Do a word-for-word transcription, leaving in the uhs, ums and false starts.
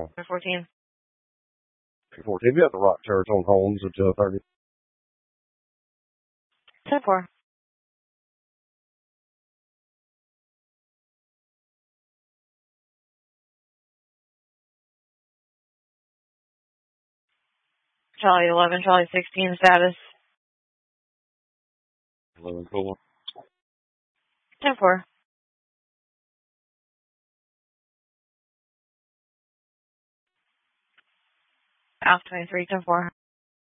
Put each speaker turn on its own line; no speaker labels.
fourteen.
fourteen, we have the Rock Church on Holmes at uh, thirty.
ten four. Charlie eleven, Charlie sixteen, status.
eleven four.
ten four. Alpha twenty-three, ten four.